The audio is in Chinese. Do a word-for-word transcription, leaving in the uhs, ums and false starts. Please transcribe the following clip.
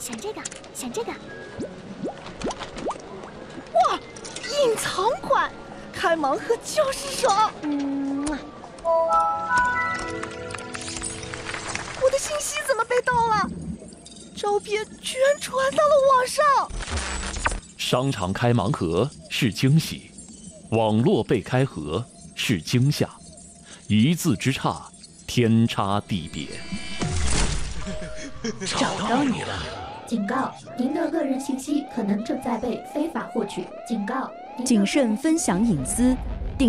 选这个，选这个。 哇，隐藏款，开盲盒就是爽。 嗯， 我的信息怎么被盗了？照片居然传到了网上。 商场开盲盒是惊喜，网络被开盒是惊吓，一字之差，天差地别。 找到你了！ 警告：您的个人信息可能正在被非法获取。警告： 谨慎分享隐私，